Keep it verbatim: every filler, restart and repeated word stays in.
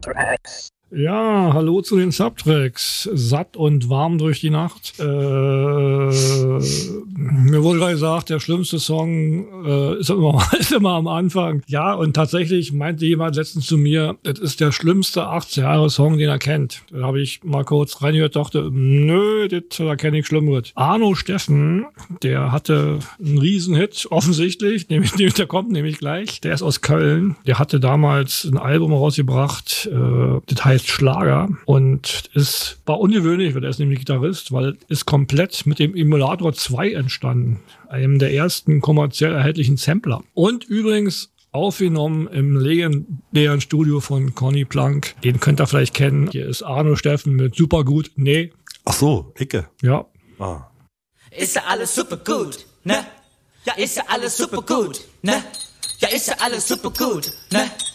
Subtracks. Ja, hallo zu den Subtracks. Satt und warm durch die Nacht. Äh, mir wurde gerade gesagt, der schlimmste Song äh, ist, immer, ist immer am Anfang. Ja, und tatsächlich meinte jemand letztens zu mir, das ist der schlimmste achtzig-Jahre-Song, den er kennt. Da habe ich mal kurz reingehört, dachte, nö, das, da kenne ich Schlimmeres. Arno Steffen, der hatte einen Riesenhit, offensichtlich, nämlich, nämlich der kommt nämlich gleich. Der ist aus Köln. Der hatte damals ein Album rausgebracht, äh, das heißt Schlager und ist, war ungewöhnlich, weil er ist nämlich Gitarrist, weil ist komplett mit dem Emulator zwei entstanden, einem der ersten kommerziell erhältlichen Sampler. Und übrigens aufgenommen im legendären Studio von Conny Plank. Den könnt ihr vielleicht kennen. Hier ist Arno Steffen mit Supergut. Nee. Ach so, Icke. Ja. Ah. Ist ja alles super gut, ne? Ja, ist ja alles super gut, ne? Ja, ist ja alles super gut, ne?